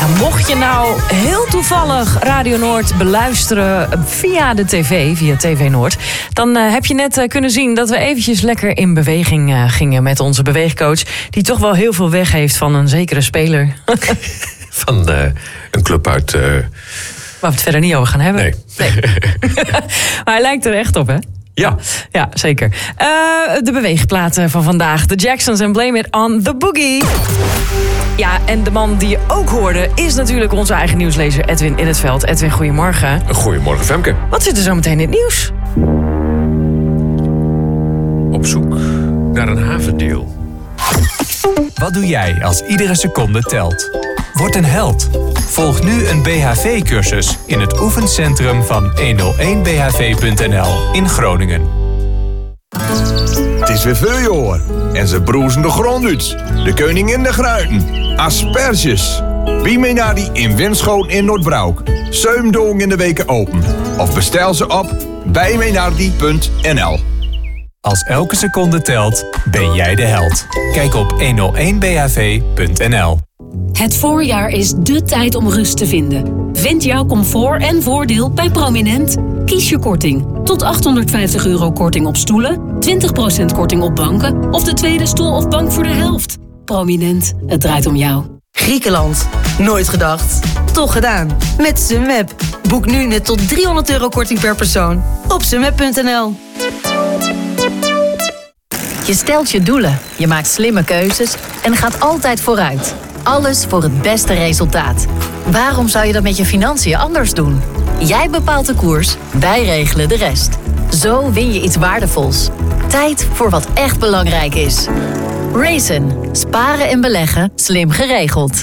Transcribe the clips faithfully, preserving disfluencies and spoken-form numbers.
Mocht je nou heel toevallig Radio Noord beluisteren via de tv, via T V Noord... dan uh, heb je net uh, kunnen zien dat we eventjes lekker in beweging uh, gingen met onze beweegcoach... die toch wel heel veel weg heeft van een zekere speler. Van uh, een club uit... Uh... Waar we het verder niet over gaan hebben. Nee. nee. Maar hij lijkt er echt op, hè? Ja. Ja, zeker. Uh, de beweegplaten van vandaag. The Jacksons en Blame It on the Boogie. Ja, en de man die je ook hoorde is natuurlijk onze eigen nieuwslezer Edwin in het Veld. Edwin, goedemorgen. Goedemorgen, Femke. Wat zit er zo meteen in het nieuws? Op zoek naar een havendeal. Wat doe jij als iedere seconde telt? Word een held. Volg nu een B H V-cursus in het oefencentrum van honderdéén B H V punt n l in Groningen. Het is weer voorjaar en ze broezen de grond uit. De koningin de gruiten. Asperges. Bimenadi in Winschoten in Noordbroek. Zeumdoong in de weken open. Of bestel ze op bijmenadi punt n l. Als elke seconde telt, ben jij de held. Kijk op honderdéén B H V punt n l. Het voorjaar is dé tijd om rust te vinden. Vind jouw comfort en voordeel bij Prominent. Kies je korting. Tot achthonderdvijftig euro korting op stoelen, twintig procent korting op banken of de tweede stoel of bank voor de helft. Prominent, het draait om jou. Griekenland. Nooit gedacht. Toch gedaan. Met Sunweb. Boek nu met tot driehonderd euro korting per persoon. Op sunweb punt n l. Je stelt je doelen, je maakt slimme keuzes en gaat altijd vooruit. Alles voor het beste resultaat. Waarom zou je dat met je financiën anders doen? Jij bepaalt de koers, wij regelen de rest. Zo win je iets waardevols. Tijd voor wat echt belangrijk is. Raisin. Sparen en beleggen, slim geregeld.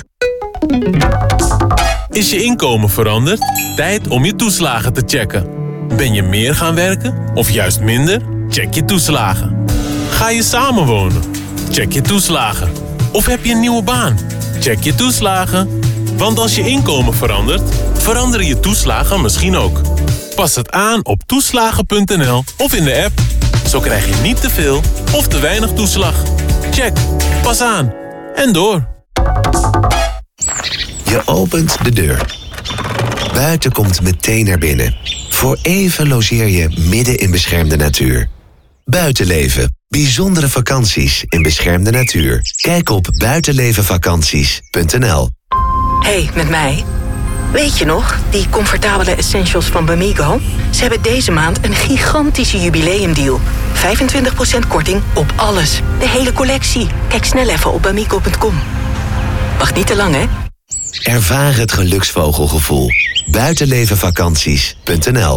Is je inkomen veranderd? Tijd om je toeslagen te checken. Ben je meer gaan werken of juist minder? Check je toeslagen. Ga je samenwonen? Check je toeslagen. Of heb je een nieuwe baan? Check je toeslagen. Want als je inkomen verandert, veranderen je toeslagen misschien ook. Pas het aan op toeslagen punt n l of in de app. Zo krijg je niet te veel of te weinig toeslag. Check. Pas aan. En door. Je opent de deur. Buiten komt meteen naar binnen. Voor even logeer je midden in beschermde natuur. Buitenleven. Bijzondere vakanties in beschermde natuur. Kijk op buitenlevenvakanties punt n l. Hey, met mij. Weet je nog, die comfortabele essentials van Bamigo? Ze hebben deze maand een gigantische jubileumdeal. vijfentwintig procent korting op alles. De hele collectie. Kijk snel even op bamigo punt com. Wacht niet te lang, hè? Ervaar het geluksvogelgevoel. buitenlevenvakanties punt n l